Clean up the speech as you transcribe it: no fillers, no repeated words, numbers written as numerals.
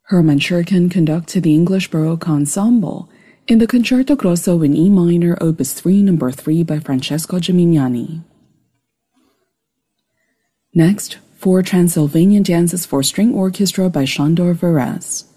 Hermann Scherchen conducted the English Baroque Ensemble in the Concerto Grosso in E minor, Opus 3, No. 3 by Francesco Gimignani. Next, 4 Transylvanian Dances for String Orchestra by Sándor Veres.